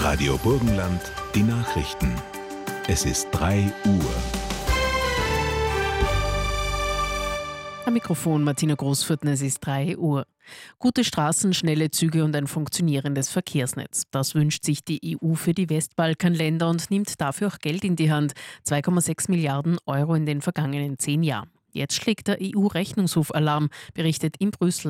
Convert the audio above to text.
Radio Burgenland, die Nachrichten. Es ist 3 Uhr. Am Mikrofon Martina Großviertner, es ist 3 Uhr. Gute Straßen, schnelle Züge und ein funktionierendes Verkehrsnetz. Das wünscht sich die EU für die Westbalkanländer und nimmt dafür auch Geld in die Hand. 2,6 Milliarden Euro in den vergangenen 10 Jahren. Jetzt schlägt der EU-Rechnungshof Alarm, berichtet in Brüssel